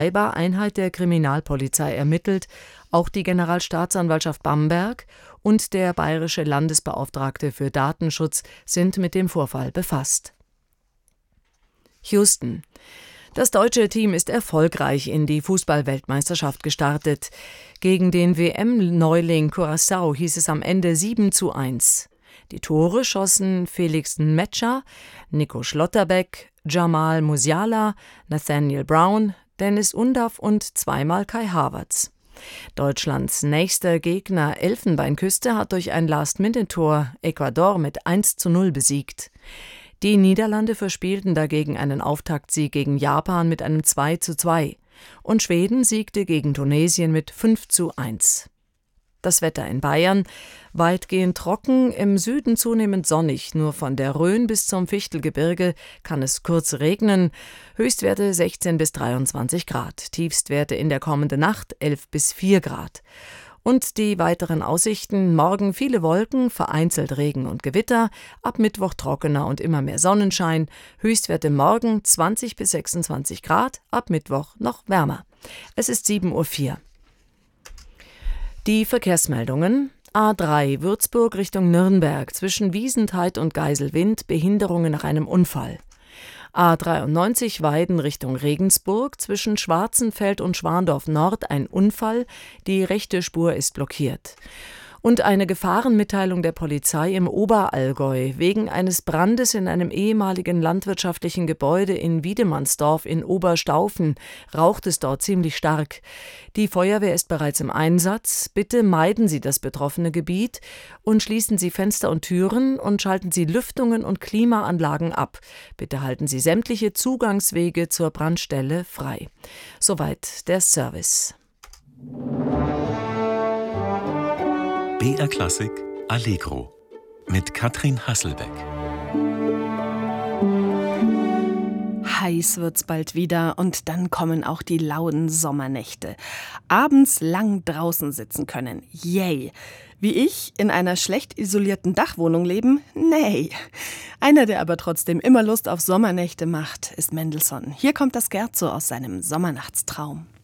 Einheit der Kriminalpolizei ermittelt, auch die Generalstaatsanwaltschaft Bamberg und der bayerische Landesbeauftragte für Datenschutz sind mit dem Vorfall befasst. Houston. Das deutsche Team ist erfolgreich in die Fußball-Weltmeisterschaft gestartet. Gegen den WM-Neuling Curaçao hieß es am Ende 7:1. Die Tore schossen Felix Nmecha, Nico Schlotterbeck, Jamal Musiala, Nathaniel Brown, Dennis Undaff und zweimal Kai Havertz. Deutschlands nächster Gegner Elfenbeinküste hat durch ein Last-Minute-Tor Ecuador mit 1:0 besiegt. Die Niederlande verspielten dagegen einen Auftaktsieg gegen Japan mit einem 2:2 und Schweden siegte gegen Tunesien mit 5:1. Das Wetter in Bayern: weitgehend trocken, im Süden zunehmend sonnig, nur von der Rhön bis zum Fichtelgebirge kann es kurz regnen, Höchstwerte 16 bis 23 Grad, Tiefstwerte in der kommenden Nacht 11 bis 4 Grad. Und die weiteren Aussichten: morgen viele Wolken, vereinzelt Regen und Gewitter, ab Mittwoch trockener und immer mehr Sonnenschein, Höchstwerte morgen 20 bis 26 Grad, ab Mittwoch noch wärmer. Es ist 7:04 Uhr. Die Verkehrsmeldungen: A3 Würzburg Richtung Nürnberg, zwischen Wiesentheid und Geiselwind Behinderungen nach einem Unfall. A93 Weiden Richtung Regensburg, zwischen Schwarzenfeld und Schwandorf Nord ein Unfall, die rechte Spur ist blockiert. Und eine Gefahrenmitteilung der Polizei im Oberallgäu: wegen eines Brandes in einem ehemaligen landwirtschaftlichen Gebäude in Wiedemannsdorf in Oberstaufen raucht es dort ziemlich stark. Die Feuerwehr ist bereits im Einsatz. Bitte meiden Sie das betroffene Gebiet und schließen Sie Fenster und Türen und schalten Sie Lüftungen und Klimaanlagen ab. Bitte halten Sie sämtliche Zugangswege zur Brandstelle frei. Soweit der Service. BR Klassik Allegro mit Katrin Hasselbeck. Heiß wird's bald wieder und dann kommen auch die lauen Sommernächte. Abends lang draußen sitzen können. Yay! Wie ich in einer schlecht isolierten Dachwohnung leben? Nee. Einer, der aber trotzdem immer Lust auf Sommernächte macht, ist Mendelssohn. Hier kommt das Scherzo aus seinem Sommernachtstraum.